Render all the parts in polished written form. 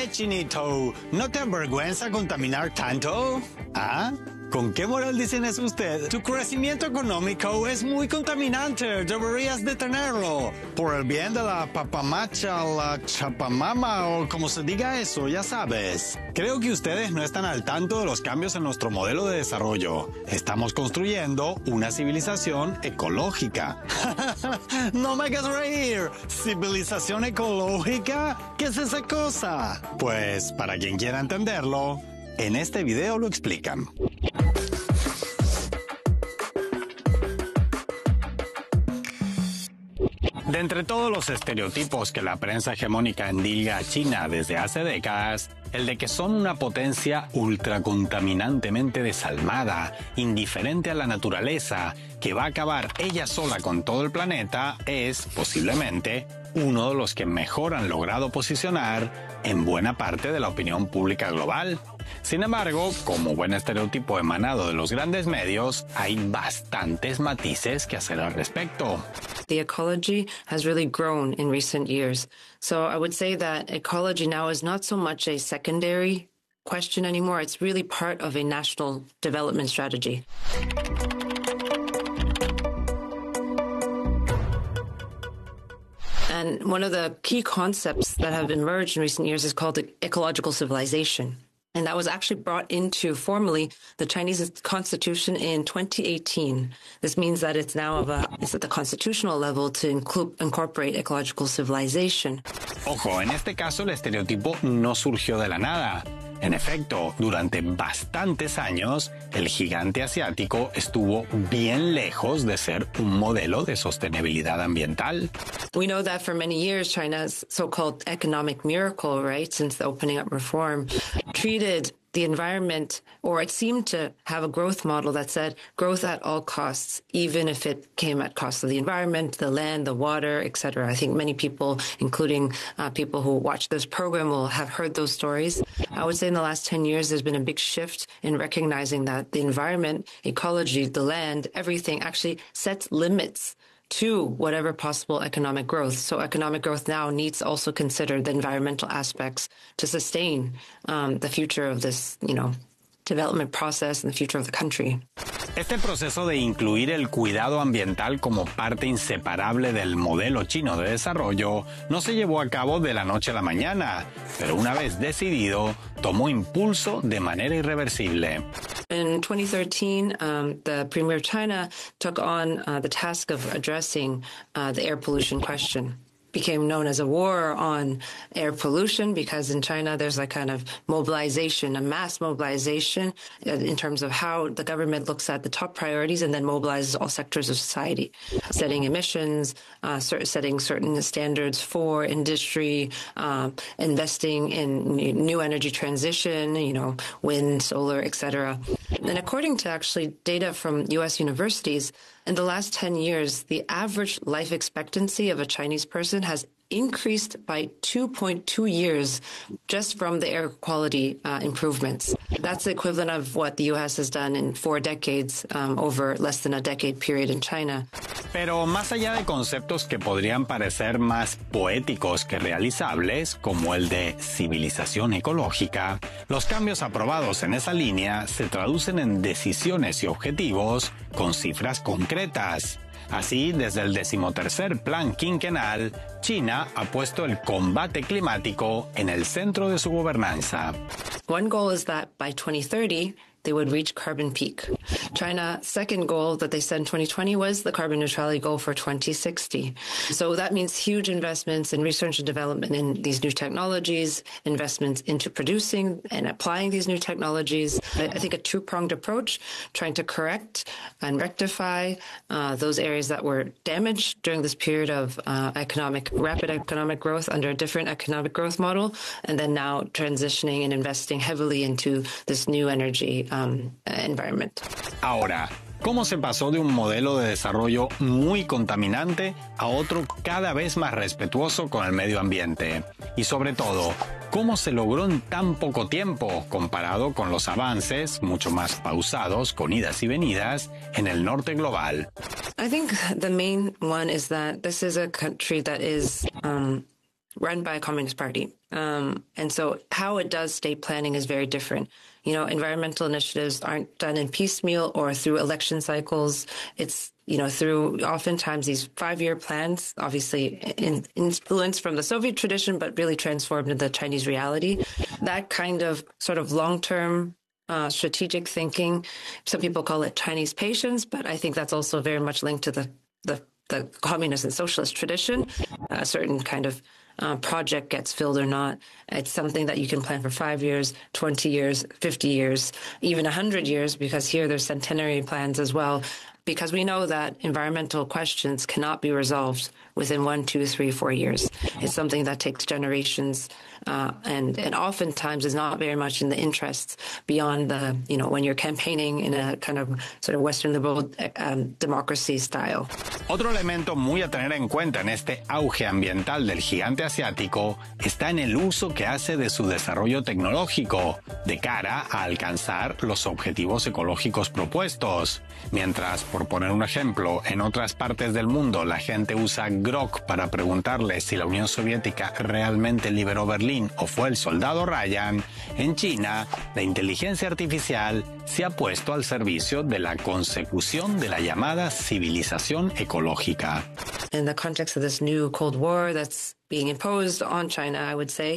Chinito, ¿no te avergüenza contaminar tanto? ¿Ah? ¿Con qué moral dicen eso usted? Tu crecimiento económico es muy contaminante. Deberías detenerlo. Por el bien de la papamacha, la chapamama o como se diga eso, ya sabes. Creo que ustedes no están al tanto de los cambios en nuestro modelo de desarrollo. Estamos construyendo una civilización ecológica. No me hagas reír. ¿Civilización ecológica? ¿Qué es esa cosa? Pues, para quien quiera entenderlo, en este video lo explican. De entre todos los estereotipos que la prensa hegemónica endilga a China desde hace décadas, el de que son una potencia ultracontaminantemente desalmada, indiferente a la naturaleza, que va a acabar ella sola con todo el planeta, es, posiblemente, uno de los que mejor han logrado posicionar en buena parte de la opinión pública global. Sin embargo, como buen estereotipo emanado de los grandes medios, hay bastantes matices que hacer al respecto. The ecology has really grown in recent years. So I would say that ecology now is not so much a secondary question anymore. It's really part of a national development strategy. And one of the key concepts that have emerged in recent years is called ecological civilization. And that was actually brought into formally the Chinese Constitution in 2018. This means that it's now it's at the constitutional level to incorporate ecological civilization. Ojo, en este caso el estereotipo no surgió de la nada. En efecto, durante bastantes años, el gigante asiático estuvo bien lejos de ser un modelo de sostenibilidad ambiental. We know that for many years, China's so-called economic miracle, right, since the opening up reform, treated the environment, or it seemed to have a growth model that said growth at all costs, even if it came at cost of the environment, the land, the water, etc. I think many people, including people who watch this program, will have heard those stories. I would say in the last 10 years, there's been a big shift in recognizing that the environment, ecology, the land, everything actually sets limits to whatever possible economic growth. So economic growth now needs to also consider the environmental aspects to sustain the future of this, development process and the future of the country. Este proceso de incluir el cuidado ambiental como parte inseparable del modelo chino de desarrollo no se llevó a cabo de la noche a la mañana, pero una vez decidido, tomó impulso de manera irreversible. In 2013, the Premier of China took on the task of addressing the air pollution question. Became known as a war on air pollution because in China there's a kind of mobilization, a mass mobilization in terms of how the government looks at the top priorities and then mobilizes all sectors of society, setting emissions, setting certain standards for industry, investing in new energy transition, wind, solar, etc. And according to actually data from U.S. universities, in the last 10 years, the average life expectancy of a Chinese person has increased by 2.2 years just from the air quality improvements. That's the equivalent of what the U.S. has done in 4 decades over less than a decade period in China. Pero más allá de conceptos que podrían parecer más poéticos que realizables, como el de civilización ecológica, los cambios aprobados en esa línea se traducen en decisiones y objetivos con cifras concretas. Así, desde el 13º Plan Quinquenal, China ha puesto el combate climático en el centro de su gobernanza. One goal is that by 2030, they would reach carbon peak. China's second goal that they set in 2020 was the carbon neutrality goal for 2060. So that means huge investments in research and development in these new technologies, investments into producing and applying these new technologies. I think a two-pronged approach, trying to correct and rectify those areas that were damaged during this period of rapid economic growth under a different economic growth model, and then now transitioning and investing heavily into this new energy environment. Ahora, ¿cómo se pasó de un modelo de desarrollo muy contaminante a otro cada vez más respetuoso con el medio ambiente? Y sobre todo, ¿cómo se logró en tan poco tiempo comparado con los avances mucho más pausados, con idas y venidas, en el norte global? I think the main one is that this is a country that is run by a Communist Party. And so how it does state planning is very different. You know, environmental initiatives aren't done in piecemeal or through election cycles. It's, you know, through oftentimes these 5-year plans, obviously influenced from the Soviet tradition, but really transformed into Chinese reality. That kind of sort of long-term strategic thinking, some people call it Chinese patience, but I think that's also very much linked to the communist and socialist tradition. A certain kind of project gets filled or not. It's something that you can plan for 5 years, 20 years, 50 years, even 100 years, because here there's centenary plans as well, because we know that environmental questions cannot be resolved within 1, 2, 3, 4 years. It's something that takes generations, and oftentimes is not very much in the interests beyond the, you know, when you're campaigning in a kind of sort of Western liberal democracy style. Otro elemento muy a tener en cuenta en este auge ambiental del gigante asiático está en el uso que hace de su desarrollo tecnológico de cara a alcanzar los objetivos ecológicos propuestos. Mientras, por poner un ejemplo, en otras partes del mundo la gente usa Grok para preguntarle si la Unión Soviética realmente liberó Berlín o fue el soldado Ryan, en China la inteligencia artificial se ha puesto al servicio de la consecución de la llamada civilización ecológica. In the context of this new Cold War that's being imposed on China, I would say,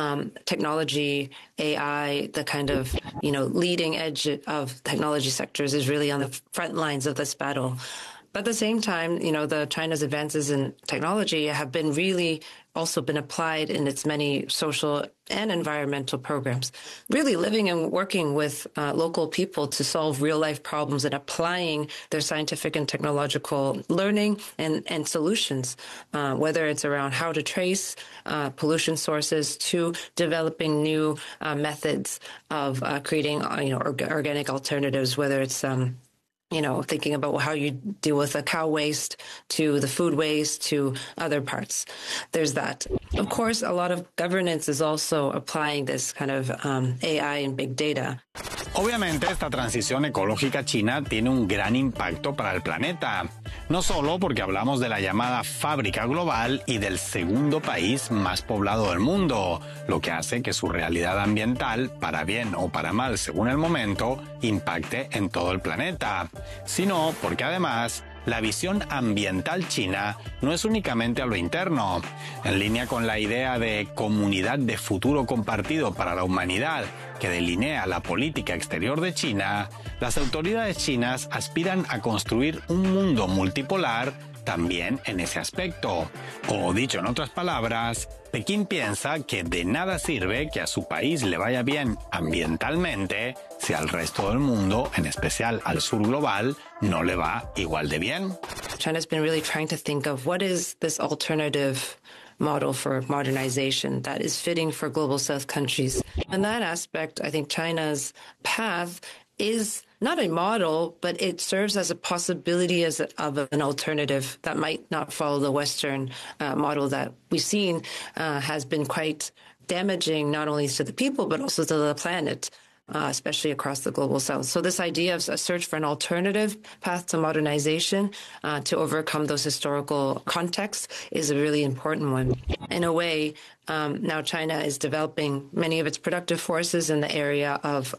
technology, AI, the kind of, you know, leading edge of technology sectors is really on the front lines of this battle. But at the same time, you know, China's advances in technology have been really also been applied in its many social and environmental programs, really living and working with local people to solve real life problems and applying their scientific and technological learning and solutions, whether it's around how to trace pollution sources to developing new methods of creating, you know, organic alternatives, whether it's you know, thinking about how you deal with the cow waste to the food waste to other parts. There's that. Of course, a lot of governance is also applying this kind of AI and big data. Obviamente, esta transición ecológica china tiene un gran impacto para el planeta. No solo porque hablamos de la llamada fábrica global y del segundo país más poblado del mundo, lo que hace que su realidad ambiental, para bien o para mal según el momento, impacte en todo el planeta, sino porque además la visión ambiental china no es únicamente a lo interno. En línea con la idea de comunidad de futuro compartido para la humanidad que delinea la política exterior de China, las autoridades chinas aspiran a construir un mundo multipolar también en ese aspecto. O dicho en otras palabras, Pekín piensa que de nada sirve que a su país le vaya bien ambientalmente si al resto del mundo, en especial al sur global, no le va igual de bien. China's been really trying to think of what is this alternative model for modernization that is fitting for global South countries. In that aspect, I think China's path is not a model, but it serves as a possibility of an alternative that might not follow the Western model that we've seen has been quite damaging not only to the people, but also to the planet. Especially across the global south. So this idea of a search for an alternative path to modernization to overcome those historical contexts is a really important one. In a way, now China is developing many of its productive forces in the area of,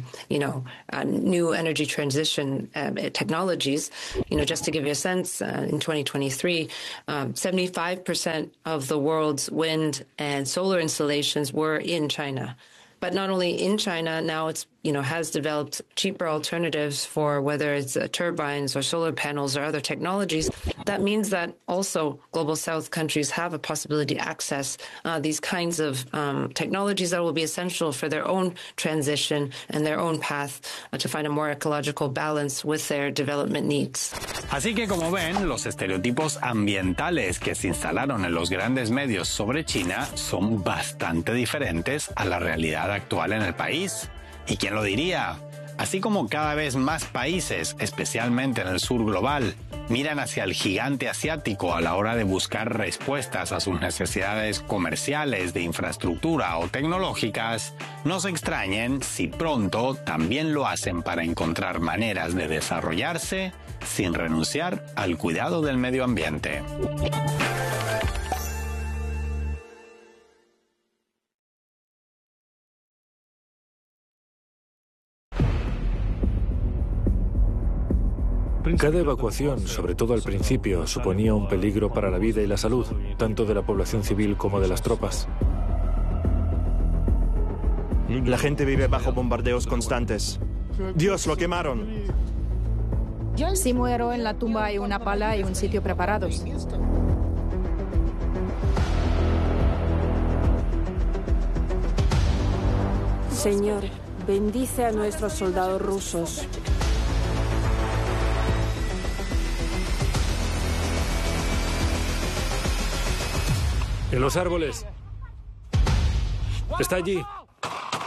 new energy transition technologies. You know, just to give you a sense, in 2023, 75% of the world's wind and solar installations were in China. But not only in China, now it's, you know, has developed cheaper alternatives for whether it's turbines or solar panels or other technologies. That means that also global South countries have a possibility to access these kinds of technologies that will be essential for their own transition and their own path to find a more ecological balance with their development needs. Así que, como ven, los estereotipos ambientales que se instalaron en los grandes medios sobre China son bastante diferentes a la realidad actual en el país. ¿Y quién lo diría? Así como cada vez más países, especialmente en el sur global, miran hacia el gigante asiático a la hora de buscar respuestas a sus necesidades comerciales, de infraestructura o tecnológicas, no se extrañen si pronto también lo hacen para encontrar maneras de desarrollarse sin renunciar al cuidado del medio ambiente. Cada evacuación, sobre todo al principio, suponía un peligro para la vida y la salud, tanto de la población civil como de las tropas. La gente vive bajo bombardeos constantes. Dios, lo quemaron. Si muero, en la tumba hay una pala y un sitio preparados. Señor, bendice a nuestros soldados rusos. En los árboles. Está allí.